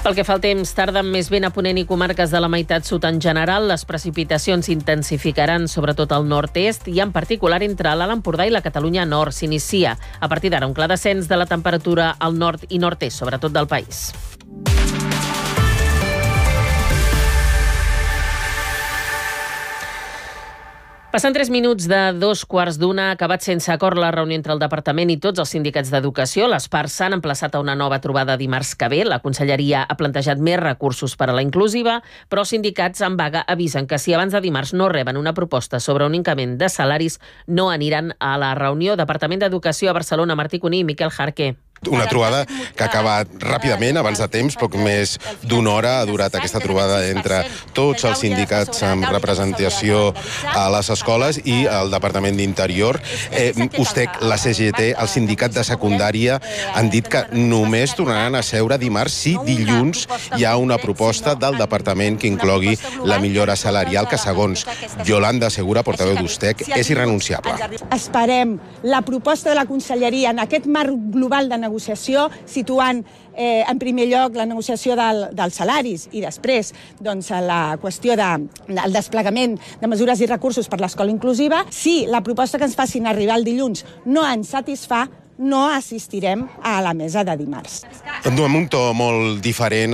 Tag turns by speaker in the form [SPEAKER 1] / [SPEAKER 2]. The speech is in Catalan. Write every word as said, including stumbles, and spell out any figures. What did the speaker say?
[SPEAKER 1] Pel que fa al temps, tarda més vent a Ponent i comarques de la meitat sud en general. Les precipitacions s'intensificaran sobretot al nord-est i en particular entre l'Alt Empordà i la Catalunya Nord. S'inicia a partir d'ara un clar descens de la temperatura al nord i nord-est, sobretot del país. Passant tres minuts de dos quarts d'una, ha acabat sense acord la reunió entre el Departament i tots els sindicats d'educació. Les parts s'han emplaçat a una nova trobada dimarts que ve. La Conselleria ha plantejat més recursos per a la inclusiva, però els sindicats en vaga avisen que si abans de dimarts no reben una proposta sobre un increment de salaris, no aniran a la reunió. Departament d'Educació a Barcelona, Martí Cuní i Miquel Jarqué.
[SPEAKER 2] Una trobada que ha acabat ràpidament, abans de temps, poc més d'una hora ha durat aquesta trobada entre tots els sindicats amb representació a les escoles i el Departament d'Interior. Eh, Ustec, la C G T, el sindicat de secundària han dit que només tornaran a seure dimarts si dilluns hi ha una proposta del Departament que inclogui la millora salarial que, segons Yolanda Segura, portaveu d'Ustec, és irrenunciable.
[SPEAKER 3] Esperem la proposta de la Conselleria en aquest marc global de negociació negociació, situant eh, en primer lloc la negociació del, dels salaris i després doncs, la qüestió del de, desplegament de mesures i recursos per l'escola inclusiva. Si la proposta que ens facin arribar el dilluns no ens satisfà, no assistirem a la mesa de dimarts.
[SPEAKER 2] Amb un to molt diferent